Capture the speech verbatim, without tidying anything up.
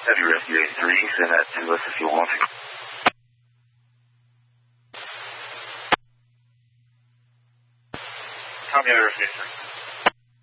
Heavy Rescue eight three, send that to us if you want to. Tommy, Heavy Rescue eight three.